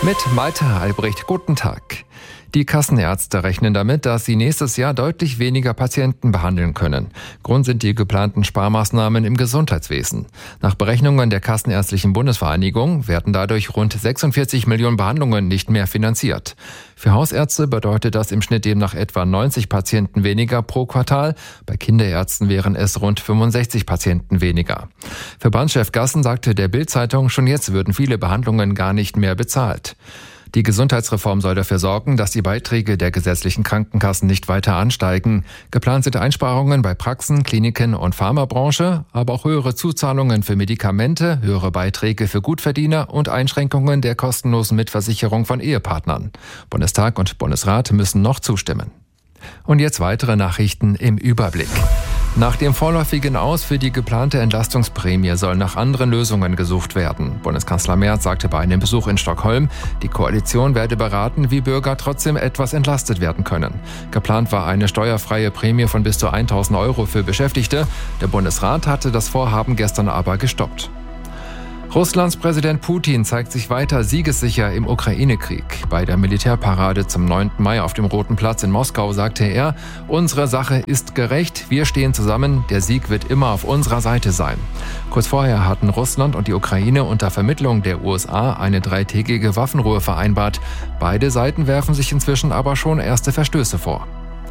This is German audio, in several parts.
Mit Malte Albrecht, guten Tag. Die Kassenärzte rechnen damit, dass sie nächstes Jahr deutlich weniger Patienten behandeln können. Grund sind die geplanten Sparmaßnahmen im Gesundheitswesen. Nach Berechnungen der Kassenärztlichen Bundesvereinigung werden dadurch rund 46 Millionen Behandlungen nicht mehr finanziert. Für Hausärzte bedeutet das im Schnitt demnach etwa 90 Patienten weniger pro Quartal. Bei Kinderärzten wären es rund 65 Patienten weniger. Verbandschef Gassen sagte der Bild-Zeitung, schon jetzt würden viele Behandlungen gar nicht mehr bezahlt. Die Gesundheitsreform soll dafür sorgen, dass die Beiträge der gesetzlichen Krankenkassen nicht weiter ansteigen. Geplant sind Einsparungen bei Praxen, Kliniken und Pharmabranche, aber auch höhere Zuzahlungen für Medikamente, höhere Beiträge für Gutverdiener und Einschränkungen der kostenlosen Mitversicherung von Ehepartnern. Bundestag und Bundesrat müssen noch zustimmen. Und jetzt weitere Nachrichten im Überblick. Nach dem vorläufigen Aus für die geplante Entlastungsprämie soll nach anderen Lösungen gesucht werden. Bundeskanzler Merz sagte bei einem Besuch in Stockholm, die Koalition werde beraten, wie Bürger trotzdem etwas entlastet werden können. Geplant war eine steuerfreie Prämie von bis zu 1.000 Euro für Beschäftigte. Der Bundesrat hatte das Vorhaben gestern aber gestoppt. Russlands Präsident Putin zeigt sich weiter siegessicher im Ukraine-Krieg. Bei der Militärparade zum 9. Mai auf dem Roten Platz in Moskau sagte er, unsere Sache ist gerecht, wir stehen zusammen, der Sieg wird immer auf unserer Seite sein. Kurz vorher hatten Russland und die Ukraine unter Vermittlung der USA eine 3-tägige Waffenruhe vereinbart. Beide Seiten werfen sich inzwischen aber schon erste Verstöße vor.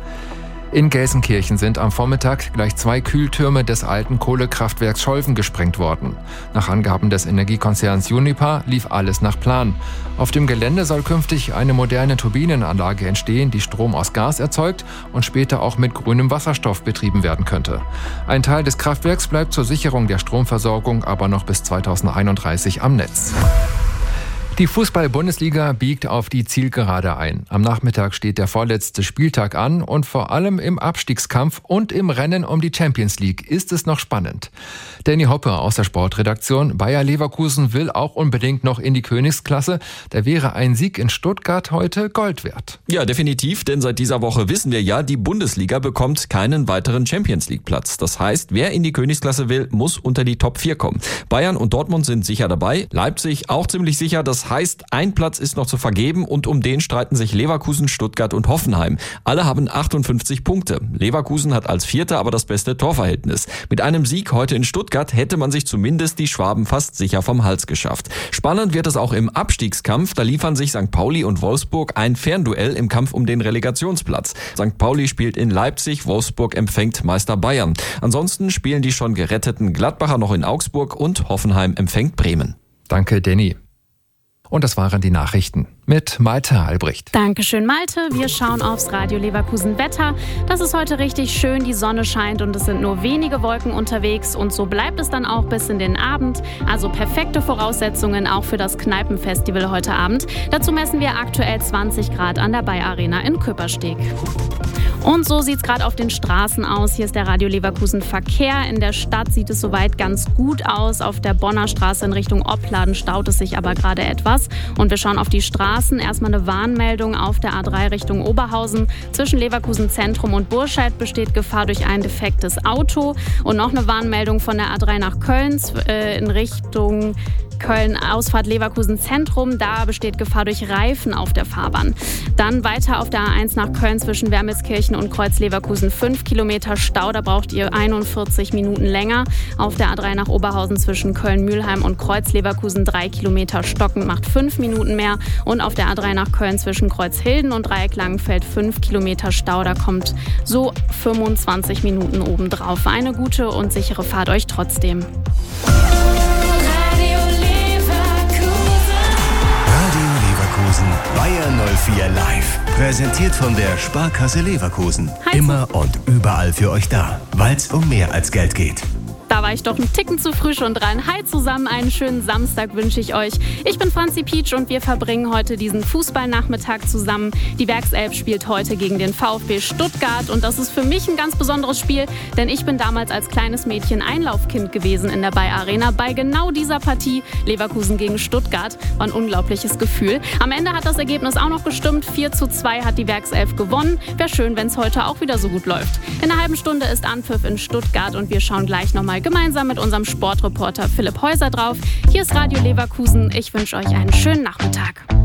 In Gelsenkirchen sind am Vormittag gleich 2 Kühltürme des alten Kohlekraftwerks Scholven gesprengt worden. Nach Angaben des Energiekonzerns Uniper lief alles nach Plan. Auf dem Gelände soll künftig eine moderne Turbinenanlage entstehen, die Strom aus Gas erzeugt und später auch mit grünem Wasserstoff betrieben werden könnte. Ein Teil des Kraftwerks bleibt zur Sicherung der Stromversorgung aber noch bis 2031 am Netz. Die Fußball-Bundesliga biegt auf die Zielgerade ein. Am Nachmittag steht der vorletzte Spieltag an und vor allem im Abstiegskampf und im Rennen um die Champions League ist es noch spannend. Danny Hoppe aus der Sportredaktion. Bayer Leverkusen will auch unbedingt noch in die Königsklasse. Da wäre ein Sieg in Stuttgart heute Gold wert. Ja, definitiv, denn seit dieser Woche wissen wir ja, die Bundesliga bekommt keinen weiteren Champions-League-Platz. Das heißt, wer in die Königsklasse will, muss unter die Top 4 kommen. Bayern und Dortmund sind sicher dabei, Leipzig auch ziemlich sicher. Das heißt, ein Platz ist noch zu vergeben und um den streiten sich Leverkusen, Stuttgart und Hoffenheim. Alle haben 58 Punkte. Leverkusen hat als Vierter aber das beste Torverhältnis. Mit einem Sieg heute in Stuttgart hätte man sich zumindest die Schwaben fast sicher vom Hals geschafft. Spannend wird es auch im Abstiegskampf. Da liefern sich St. Pauli und Wolfsburg ein Fernduell im Kampf um den Relegationsplatz. St. Pauli spielt in Leipzig, Wolfsburg empfängt Meister Bayern. Ansonsten spielen die schon geretteten Gladbacher noch in Augsburg und Hoffenheim empfängt Bremen. Danke, Danny. Und das waren die Nachrichten mit Malte Albrecht. Dankeschön, Malte. Wir schauen aufs Radio Leverkusen Wetter. Das ist heute richtig schön, die Sonne scheint und es sind nur wenige Wolken unterwegs. Und so bleibt es dann auch bis in den Abend. Also perfekte Voraussetzungen auch für das Kneipenfestival heute Abend. Dazu messen wir aktuell 20 Grad an der Bayer Arena in Küppersteg. Und so sieht es gerade auf den Straßen aus. Hier ist der Radio Leverkusen Verkehr. In der Stadt sieht es soweit ganz gut aus. Auf der Bonner Straße in Richtung Opladen staut es sich aber gerade etwas. Und wir schauen auf die Straßen. Erstmal eine Warnmeldung auf der A3 Richtung Oberhausen. Zwischen Leverkusen Zentrum und Burscheid besteht Gefahr durch ein defektes Auto. Und noch eine Warnmeldung von der A3 nach Köln in Richtung Köln, Ausfahrt Leverkusen Zentrum, da besteht Gefahr durch Reifen auf der Fahrbahn. Dann weiter auf der A1 nach Köln zwischen Wermelskirchen und Kreuz Leverkusen 5 Kilometer Stau, da braucht ihr 41 Minuten länger. Auf der A3 nach Oberhausen zwischen Köln-Mühlheim und Kreuz Leverkusen 3 Kilometer stockend, macht 5 Minuten mehr. Und auf der A3 nach Köln zwischen Kreuzhilden und Dreieck Langenfeld 5 Kilometer Stau, da kommt so 25 Minuten obendrauf. Eine gute und sichere Fahrt euch trotzdem. Bayer 04 live. Präsentiert von der Sparkasse Leverkusen. Immer und überall für euch da, weil es um mehr als Geld geht. Da war ich doch einen Ticken zu früh schon dran. Hi zusammen, einen schönen Samstag wünsche ich euch. Ich bin Franzi Pietsch und wir verbringen heute diesen Fußballnachmittag zusammen. Die Werkself spielt heute gegen den VfB Stuttgart und das ist für mich ein ganz besonderes Spiel, denn ich bin damals als kleines Mädchen Einlaufkind gewesen in der Bayer Arena bei genau dieser Partie Leverkusen gegen Stuttgart. War ein unglaubliches Gefühl. Am Ende hat das Ergebnis auch noch gestimmt. 4:2 hat die Werkself gewonnen. Wäre schön, wenn es heute auch wieder so gut läuft. In einer halben Stunde ist Anpfiff in Stuttgart und wir schauen gleich nochmal gemeinsam mit unserem Sportreporter Philipp Häuser drauf. Hier ist Radio Leverkusen. Ich wünsche euch einen schönen Nachmittag.